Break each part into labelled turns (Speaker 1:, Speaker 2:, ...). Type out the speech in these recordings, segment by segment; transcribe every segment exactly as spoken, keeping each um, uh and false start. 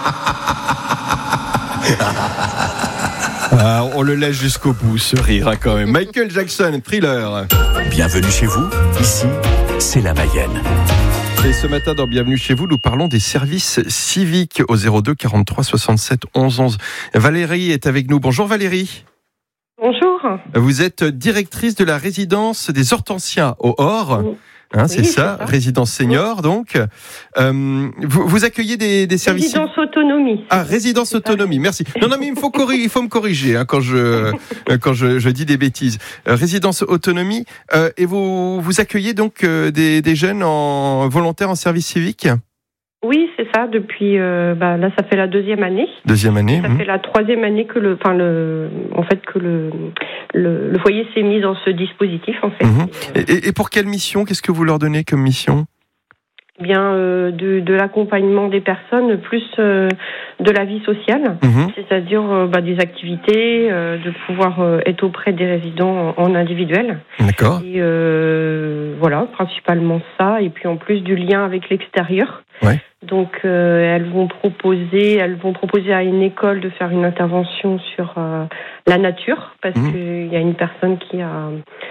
Speaker 1: Ah, on le laisse jusqu'au bout, ce rire, hein, quand même. Michael Jackson, Thriller.
Speaker 2: Bienvenue chez vous, ici, c'est la Mayenne.
Speaker 1: Et ce matin, dans Bienvenue chez vous, nous parlons des services civiques au zéro deux quarante-trois soixante-sept onze onze. Valérie est avec nous. Bonjour Valérie.
Speaker 3: Bonjour.
Speaker 1: Vous êtes directrice de la résidence des Hortensias au Hors.
Speaker 3: Oui.
Speaker 1: Hein, c'est,
Speaker 3: oui,
Speaker 1: ça,
Speaker 3: c'est ça,
Speaker 1: résidence senior donc. Euh, vous, vous accueillez des, des services.
Speaker 3: Résidence autonomie.
Speaker 1: Ah, résidence c'est autonomie, ça. Merci. Non, non, mais il me faut, corriger, il faut me corriger hein, quand, je, quand je, je dis des bêtises. Euh, résidence autonomie, euh, et vous, vous accueillez donc euh, des, des jeunes en, volontaires en service civique ?
Speaker 3: Oui, c'est ça. Depuis, euh, bah, là, ça fait la deuxième année.
Speaker 1: Deuxième année.
Speaker 3: Ça
Speaker 1: hum.
Speaker 3: fait la troisième année que le, enfin le, en fait que le, le, le foyer s'est mis dans ce dispositif, en fait.
Speaker 1: Hum. Et, et pour quelle mission ? Qu'est-ce que vous leur donnez comme mission ?
Speaker 3: Bien euh, de, de l'accompagnement des personnes, plus euh, de la vie sociale,
Speaker 1: Mmh.
Speaker 3: c'est-à-dire euh, bah, des activités, euh, de pouvoir euh, être auprès des résidents en, en individuel.
Speaker 1: D'accord.
Speaker 3: Et euh, voilà, principalement ça. Et puis en plus du lien avec l'extérieur.
Speaker 1: Ouais.
Speaker 3: Donc euh, elles vont proposer, elles vont proposer à une école de faire une intervention sur euh, la nature, parce
Speaker 1: Mmh.
Speaker 3: qu'il y a une personne qui a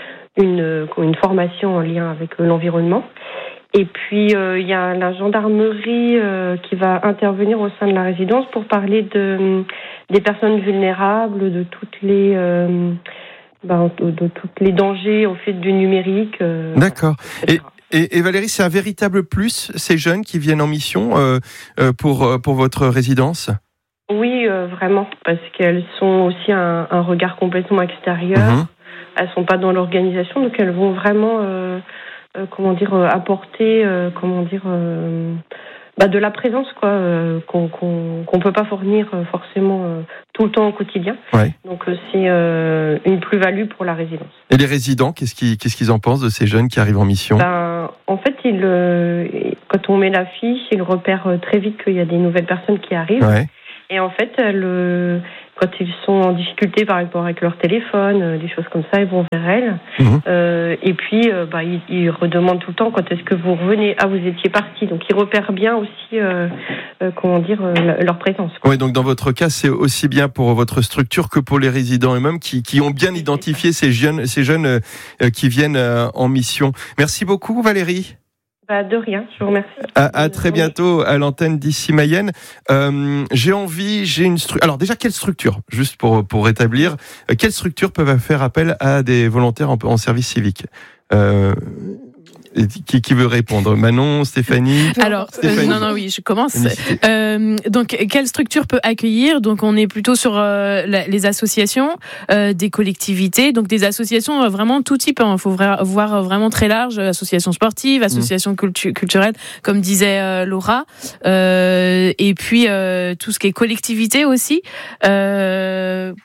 Speaker 3: une, une formation en lien avec l'environnement. Et puis, euh, il y a la gendarmerie euh, qui va intervenir au sein de la résidence pour parler de, des personnes vulnérables, de toutes les, euh, ben, de, de toutes les dangers au fait du numérique. Euh,
Speaker 1: D'accord.
Speaker 3: et
Speaker 1: Et, et, et Valérie, c'est un véritable plus, ces jeunes qui viennent en mission euh, euh, pour, pour votre résidence ?
Speaker 3: Oui, euh, vraiment, parce qu'elles sont aussi un, un regard complètement extérieur.
Speaker 1: Mmh.
Speaker 3: Elles sont pas dans l'organisation, donc elles vont vraiment... Euh, Euh, comment dire euh, apporter euh, comment dire euh, bah, de la présence quoi euh, qu'on qu'on qu'on peut pas fournir euh, forcément euh, tout le temps au quotidien.
Speaker 1: Ouais.
Speaker 3: Donc euh, c'est euh, une plus-value pour la résidence.
Speaker 1: Et les résidents, qu'est-ce qu'ils, qu'est-ce qu'ils en pensent de ces jeunes qui arrivent en mission ?
Speaker 3: Ben, en fait, ils, euh, quand on met la fiche, ils repèrent euh, très vite qu'il y a des nouvelles personnes qui arrivent.
Speaker 1: Ouais.
Speaker 3: Et en fait, elles, euh, quand ils sont en difficulté par rapport avec leur téléphone, euh, des choses comme ça, ils vont vers elles.
Speaker 1: Mmh.
Speaker 3: Euh, et puis, euh, bah, ils, ils redemandent tout le temps quand est-ce que vous revenez. Ah, vous étiez parti. Donc, ils repèrent bien aussi, euh, euh, comment dire, euh, leur présence.
Speaker 1: Oui, donc dans votre cas, c'est aussi bien pour votre structure que pour les résidents eux-mêmes qui, qui ont bien identifié ces jeunes, ces jeunes euh, qui viennent euh, en mission. Merci beaucoup, Valérie.
Speaker 3: Bah, de rien, je vous remercie.
Speaker 1: À, à très bientôt à l'antenne d'ici Mayenne. Euh, j'ai envie, j'ai une structure. Alors déjà, quelle structure, juste pour pour rétablir, euh, quelles structures peuvent faire appel à des volontaires en, en service civique euh, Qui, qui veut répondre ? Manon, Stéphanie ?
Speaker 4: Alors,
Speaker 1: Stéphanie.
Speaker 4: euh, non, non, oui, je commence. Euh, donc, quelle structure peut accueillir ? Donc, on est plutôt sur euh, la, les associations, euh, des collectivités, donc des associations euh, vraiment tout type. Il hein, faut vra- voir vraiment très large, associations sportives, associations mmh. cultu- culturelles, comme disait euh, Laura, euh, et puis euh, tout ce qui est collectivité aussi. Euh,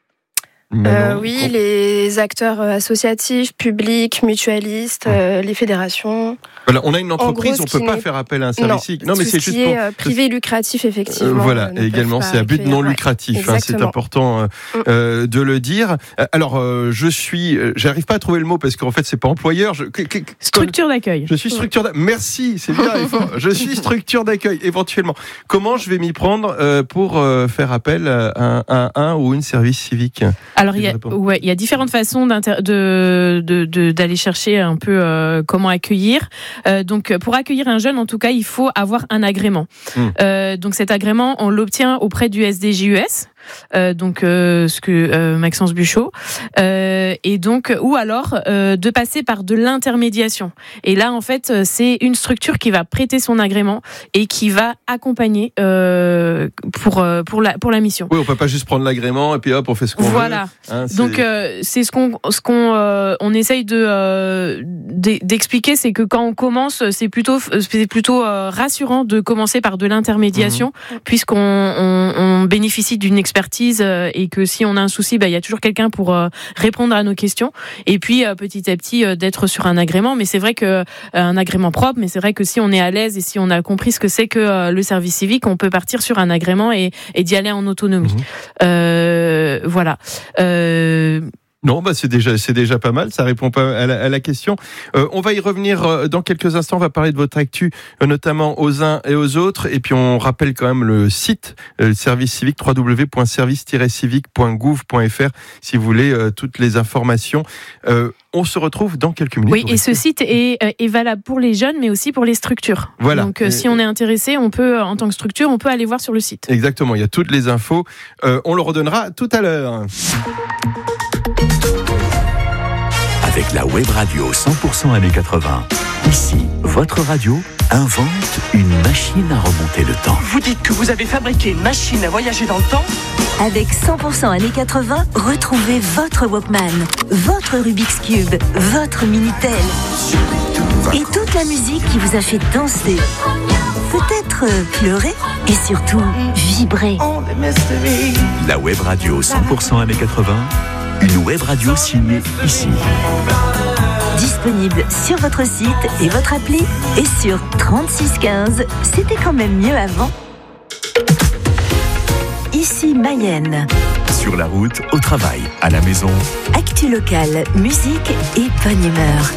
Speaker 5: Euh, oui, on... les acteurs associatifs, publics, mutualistes, euh, les fédérations.
Speaker 1: Voilà, on a une entreprise,
Speaker 5: en
Speaker 1: on
Speaker 5: gros,
Speaker 1: peut pas
Speaker 5: n'est...
Speaker 1: faire appel à un service civique. Non,
Speaker 5: non, mais c'est juste pour
Speaker 1: est,
Speaker 5: privé lucratif effectivement.
Speaker 1: Euh, voilà, et également c'est à but non lucratif. Ouais, hein, c'est important euh, mm. euh, de le dire. Alors, euh, je suis, j'arrive pas à trouver le mot parce qu'en fait c'est pas employeur. Je...
Speaker 4: Structure d'accueil.
Speaker 1: Je suis structure. D'accueil. Merci, c'est bien. Je suis structure d'accueil. Éventuellement, comment je vais m'y prendre euh, pour euh, faire appel à un, à un ou une service civique ?
Speaker 4: Alors, il y, a, ouais, il y a différentes façons de, de, de, d'aller chercher un peu euh, comment accueillir. Euh, donc, pour accueillir un jeune, en tout cas, il faut avoir un agrément. Mmh. Euh, donc, cet agrément, on l'obtient auprès du S D J U S. Euh, donc euh, ce que euh, Maxence Buchot euh, et donc ou alors euh, de passer par de l'intermédiation et là en fait c'est une structure qui va prêter son agrément et qui va accompagner euh, pour euh, pour la pour la mission.
Speaker 1: Oui, on peut pas juste prendre l'agrément et puis hop on fait ce qu'on
Speaker 4: voilà.
Speaker 1: veut. Voilà. Hein,
Speaker 4: donc euh, c'est ce qu'on ce qu'on euh, on essaye de euh, d'expliquer, c'est que quand on commence c'est plutôt c'est plutôt euh, rassurant de commencer par de l'intermédiation mmh. puisqu'on on, on bénéficie d'une expertise et que si on a un souci, bah, il y a toujours quelqu'un pour euh, répondre à nos questions. Et puis euh, petit à petit euh, d'être sur un agrément. Mais c'est vrai que euh, un agrément propre. Mais c'est vrai que si on est à l'aise et si on a compris ce que c'est que euh, le service civique, on peut partir sur un agrément et, et d'y aller en autonomie. Mmh. Euh, voilà. Euh,
Speaker 1: Non, bah c'est déjà c'est déjà pas mal. Ça répond pas à la, à la question. Euh, on va y revenir euh, dans quelques instants. On va parler de votre actu, euh, notamment aux uns et aux autres. Et puis on rappelle quand même le site, euh, le service civique, w w w point service tiret civique point gouv point f r, si vous voulez euh, toutes les informations. Euh, on se retrouve dans quelques minutes.
Speaker 4: Oui, et ce site est, est valable pour les jeunes, mais aussi pour les structures.
Speaker 1: Voilà.
Speaker 4: Donc euh, si on est intéressé, on peut, en tant que structure, on peut aller voir sur le site.
Speaker 1: Exactement. Il y a toutes les infos. Euh, on le redonnera tout à l'heure.
Speaker 2: Avec la web radio cent pour cent années quatre-vingts. Ici, votre radio invente une machine à remonter le temps.
Speaker 6: Vous dites que vous avez fabriqué une machine à voyager dans le temps ?
Speaker 7: Avec cent pour cent années quatre-vingts, retrouvez votre Walkman, votre Rubik's Cube, votre Minitel et toute la musique qui vous a fait danser, peut-être pleurer et surtout vibrer.
Speaker 2: La web radio cent pour cent années quatre-vingts, une web radio signée ici.
Speaker 7: Disponible sur votre site et votre appli et sur trente-six quinze, c'était quand même mieux avant. Ici Mayenne.
Speaker 2: Sur la route, au travail, à la maison.
Speaker 7: Actu locale, musique et bonne humeur.